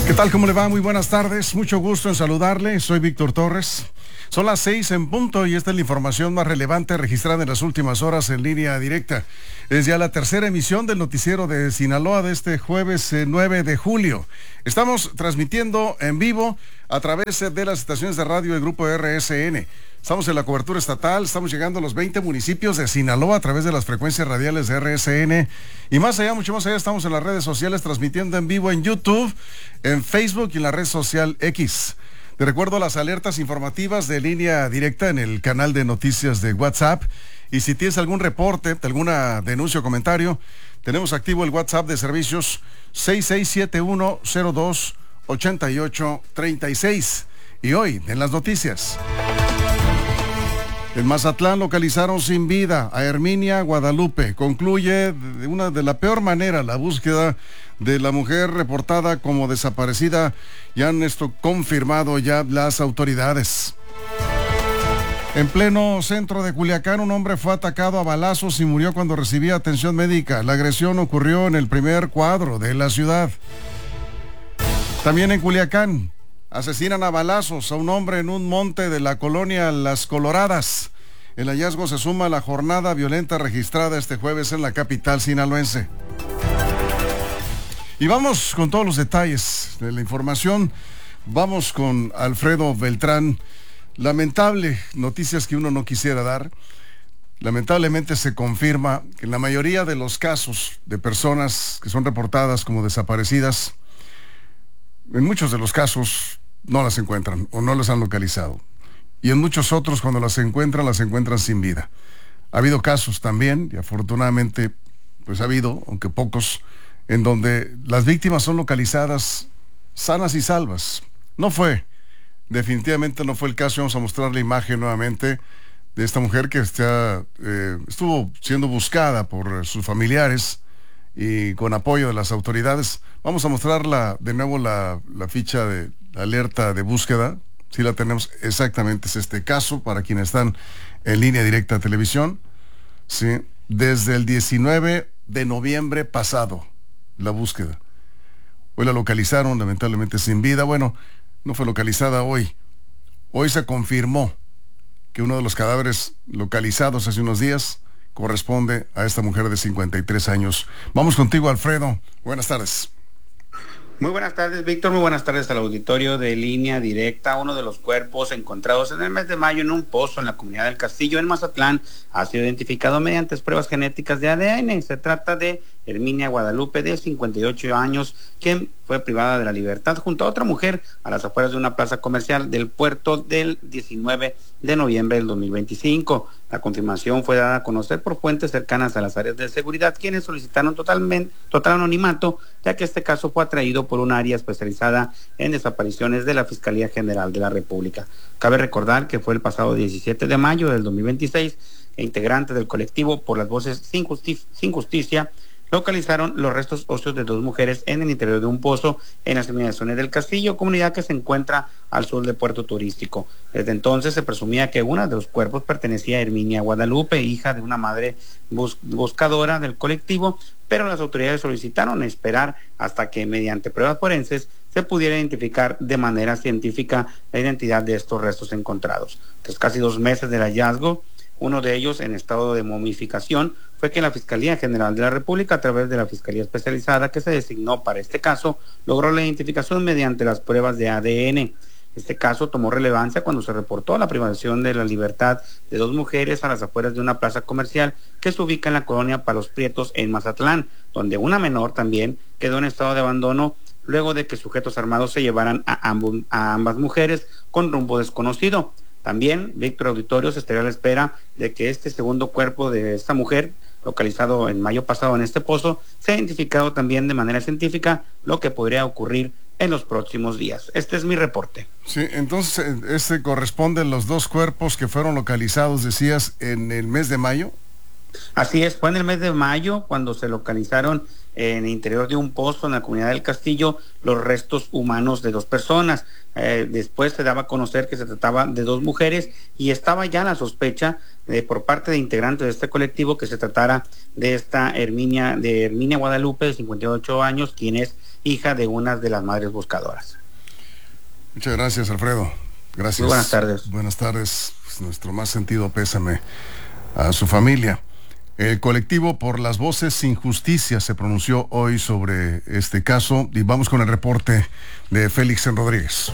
¿Qué tal? ¿Cómo le va? Muy buenas tardes. Mucho gusto en saludarle. Soy Víctor Torres. Son las 6 en punto y esta es la información más relevante registrada en las últimas horas en línea directa. Es ya la tercera emisión del noticiero de Sinaloa de este jueves 9 de julio. Estamos transmitiendo en vivo a través de las estaciones de radio del grupo RSN. Estamos en la cobertura estatal, estamos llegando a los 20 municipios de Sinaloa a través de las frecuencias radiales de RSN. Y más allá, mucho más allá, estamos en las redes sociales transmitiendo en vivo en YouTube, en Facebook y en la red social X. Te recuerdo las alertas informativas de línea directa en el canal de noticias de WhatsApp. Y si tienes algún reporte, alguna denuncia o comentario, tenemos activo el WhatsApp de servicios 6671028836. Y hoy, en las noticias. En Mazatlán localizaron sin vida a Herminia Guadalupe. Concluye de la peor manera la búsqueda de la mujer reportada como desaparecida. Ya han confirmado ya las autoridades. En pleno centro de Culiacán, un hombre fue atacado a balazos y murió cuando recibía atención médica. La agresión ocurrió en el primer cuadro de la ciudad. También en Culiacán, asesinan a balazos a un hombre en un monte de la colonia Las Coloradas. El hallazgo se suma a la jornada violenta registrada este jueves en la capital sinaloense. Y vamos con todos los detalles de la información. Vamos con Alfredo Beltrán. Lamentable, noticias que uno no quisiera dar. Lamentablemente se confirma que en la mayoría de los casos de personas que son reportadas como desaparecidas, en muchos de los casos no las encuentran o no las han localizado. Y en muchos otros, cuando las encuentran sin vida. Ha habido casos también, y afortunadamente, pues ha habido, aunque pocos, en donde las víctimas son localizadas sanas y salvas. Definitivamente no fue el caso. Vamos a mostrar la imagen nuevamente de esta mujer que estuvo siendo buscada por sus familiares y con apoyo de las autoridades. Vamos a mostrarla de nuevo la ficha de alerta de búsqueda. Si la tenemos, exactamente es este caso para quienes están en línea directa a televisión. Sí, desde el 19 de noviembre pasado, la búsqueda. Hoy la localizaron, lamentablemente sin vida. Bueno, no fue localizada hoy. Hoy se confirmó que uno de los cadáveres localizados hace unos días corresponde a esta mujer de 53 años. Vamos contigo, Alfredo. Buenas tardes. Muy buenas tardes, Víctor. Muy buenas tardes al auditorio de Línea Directa. Uno de los cuerpos encontrados en el mes de mayo en un pozo en la comunidad del Castillo, en Mazatlán, ha sido identificado mediante pruebas genéticas de ADN. Se trata de Herminia Guadalupe, de 58 años, quien fue privada de la libertad junto a otra mujer a las afueras de una plaza comercial del puerto del 19 de noviembre del 2025. La confirmación fue dada a conocer por fuentes cercanas a las áreas de seguridad, quienes solicitaron total anonimato, ya que este caso fue atraído por un área especializada en desapariciones de la Fiscalía General de la República. Cabe recordar que fue el pasado 17 de mayo del 2026 que integrantes del colectivo Por las Voces Sin Justicia localizaron los restos óseos de dos mujeres en el interior de un pozo en las inmediaciones del Castillo, comunidad que se encuentra al sur del puerto turístico. Desde entonces se presumía que uno de los cuerpos pertenecía a Herminia Guadalupe, hija de una madre buscadora del colectivo, pero las autoridades solicitaron esperar hasta que mediante pruebas forenses se pudiera identificar de manera científica la identidad de estos restos encontrados. Tras casi 2 meses del hallazgo, uno de ellos en estado de momificación, fue que la Fiscalía General de la República, a través de la Fiscalía Especializada que se designó para este caso, logró la identificación mediante las pruebas de ADN. Este caso tomó relevancia cuando se reportó la privación de la libertad de 2 mujeres a las afueras de una plaza comercial que se ubica en la colonia Palos Prietos, en Mazatlán, donde una menor también quedó en estado de abandono luego de que sujetos armados se llevaran a ambas mujeres con rumbo desconocido. También, Víctor Auditorio, se estaría a la espera de que este segundo cuerpo de esta mujer, localizado en mayo pasado en este pozo, sea identificado también de manera científica, lo que podría ocurrir en los próximos días. Este es mi reporte. Sí, entonces, corresponden los 2 cuerpos que fueron localizados, decías, en el mes de mayo. Así es, fue en el mes de mayo cuando se localizaron en el interior de un pozo en la comunidad del Castillo los restos humanos de 2 personas. Después se daba a conocer que se trataba de 2 mujeres y estaba ya la sospecha por parte de integrantes de este colectivo que se tratara de esta Herminia Guadalupe, de 58 años, quien es hija de una de las madres buscadoras. Muchas gracias, Alfredo. Gracias. Muy buenas tardes. Buenas tardes. Pues nuestro más sentido pésame a su familia. El colectivo Por las Voces Sin Justicia se pronunció hoy sobre este caso y vamos con el reporte de Félix Rodríguez.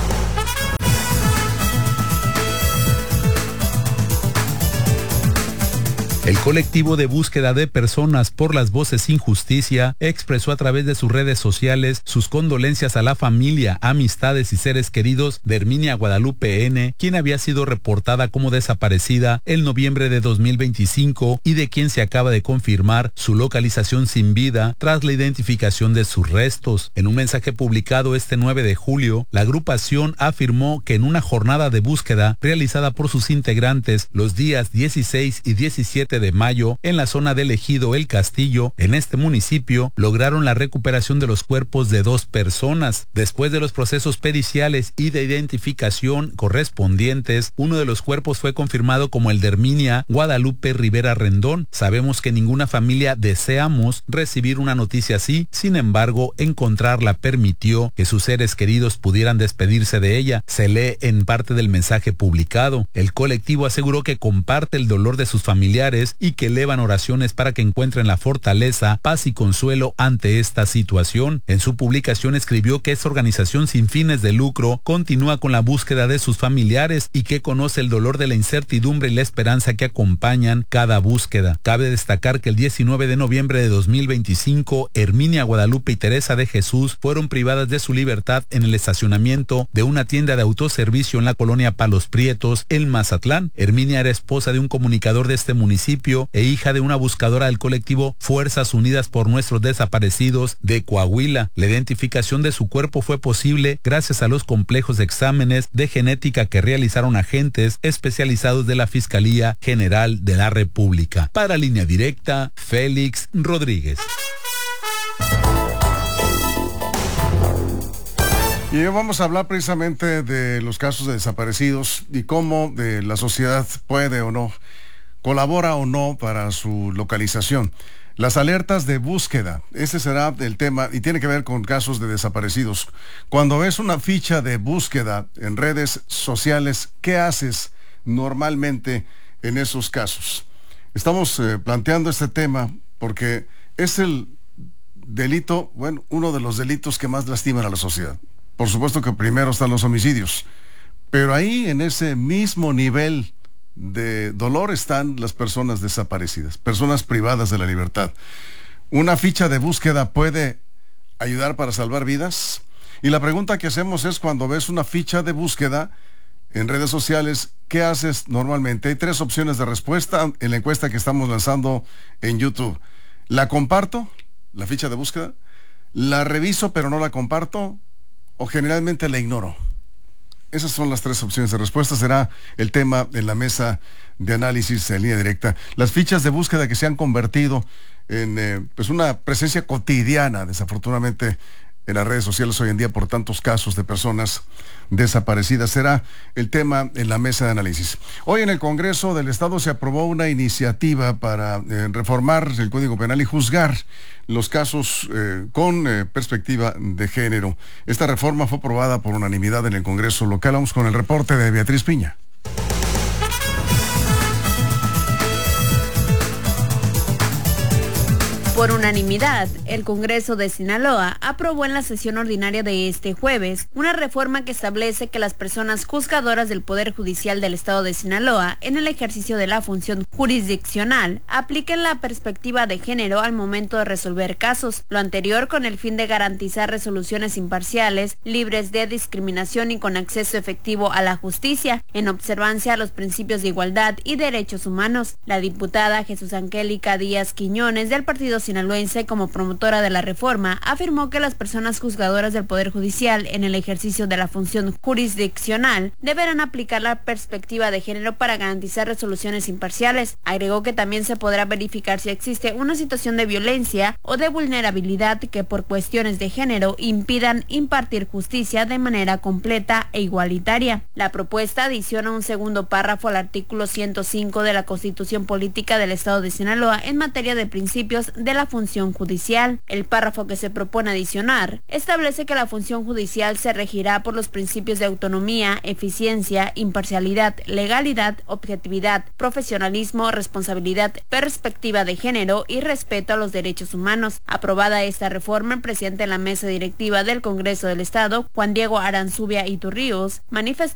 El colectivo de búsqueda de personas por las voces sin justicia expresó a través de sus redes sociales sus condolencias a la familia, amistades y seres queridos de Herminia Guadalupe N., quien había sido reportada como desaparecida en noviembre de 2025 y de quien se acaba de confirmar su localización sin vida tras la identificación de sus restos. En un mensaje publicado este 9 de julio, la agrupación afirmó que en una jornada de búsqueda realizada por sus integrantes los días 16 y 17 de mayo en la zona del ejido El Castillo, en este municipio, lograron la recuperación de los cuerpos de 2 personas. Después de los procesos periciales y de identificación correspondientes, uno de los cuerpos fue confirmado como el de Herminia Guadalupe Rivera Rendón. Sabemos que ninguna familia deseamos recibir una noticia así, sin embargo, encontrarla permitió que sus seres queridos pudieran despedirse de ella. Se lee en parte del mensaje publicado. El colectivo aseguró que comparte el dolor de sus familiares y que elevan oraciones para que encuentren la fortaleza, paz y consuelo ante esta situación. En su publicación escribió que esta organización sin fines de lucro continúa con la búsqueda de sus familiares y que conoce el dolor de la incertidumbre y la esperanza que acompañan cada búsqueda. Cabe destacar que el 19 de noviembre de 2025, Herminia Guadalupe y Teresa de Jesús fueron privadas de su libertad en el estacionamiento de una tienda de autoservicio en la colonia Palos Prietos, en Mazatlán. Herminia era esposa de un comunicador de este municipio e hija de una buscadora del colectivo Fuerzas Unidas por Nuestros Desaparecidos de Coahuila. La identificación de su cuerpo fue posible gracias a los complejos exámenes de genética que realizaron agentes especializados de la Fiscalía General de la República. Para Línea Directa, Félix Rodríguez. Y hoy vamos a hablar precisamente de los casos de desaparecidos y cómo la sociedad puede o no, colabora o no para su localización. Las alertas de búsqueda, ese será el tema y tiene que ver con casos de desaparecidos. Cuando ves una ficha de búsqueda en redes sociales, ¿qué haces normalmente en esos casos? Estamos planteando este tema porque es el delito, bueno, uno de los delitos que más lastiman a la sociedad. Por supuesto que primero están los homicidios, pero ahí en ese mismo nivel de dolor están las personas desaparecidas, personas privadas de la libertad. Una ficha de búsqueda puede ayudar para salvar vidas. Y la pregunta que hacemos es, cuando ves una ficha de búsqueda en redes sociales, ¿qué haces normalmente? Hay 3 opciones de respuesta en la encuesta que estamos lanzando en YouTube. ¿La comparto, la ficha de búsqueda? ¿La reviso pero no la comparto? ¿O generalmente la ignoro? Esas son las 3 opciones de respuesta. Será el tema en la mesa de análisis en Línea Directa. Las fichas de búsqueda que se han convertido en pues una presencia cotidiana, desafortunadamente, en las redes sociales hoy en día por tantos casos de personas desaparecidas. Será el tema en la mesa de análisis. Hoy en el Congreso del Estado se aprobó una iniciativa para reformar el Código Penal y juzgar los casos con perspectiva de género. Esta reforma fue aprobada por unanimidad en el Congreso local. Vamos con el reporte de Beatriz Piña. Por unanimidad, el Congreso de Sinaloa aprobó en la sesión ordinaria de este jueves una reforma que establece que las personas juzgadoras del Poder Judicial del Estado de Sinaloa, en el ejercicio de la función jurisdiccional, apliquen la perspectiva de género al momento de resolver casos. Lo anterior con el fin de garantizar resoluciones imparciales, libres de discriminación y con acceso efectivo a la justicia, en observancia a los principios de igualdad y derechos humanos. La diputada Jesús Angélica Díaz Quiñones, del Partido sinaloense como promotora de la reforma, afirmó que las personas juzgadoras del Poder Judicial en el ejercicio de la función jurisdiccional deberán aplicar la perspectiva de género para garantizar resoluciones imparciales. Agregó que también se podrá verificar si existe una situación de violencia o de vulnerabilidad que por cuestiones de género impidan impartir justicia de manera completa e igualitaria. La propuesta adiciona un segundo párrafo al artículo 105 de la Constitución Política del Estado de Sinaloa en materia de principios de la función judicial. El párrafo que se propone adicionar establece que la función judicial se regirá por los principios de autonomía, eficiencia, imparcialidad, legalidad, objetividad, profesionalismo, responsabilidad, perspectiva de género y respeto a los derechos humanos. Aprobada esta reforma, el presidente de la mesa directiva del Congreso del Estado, Juan Diego Aranzubia Iturríos, manifestó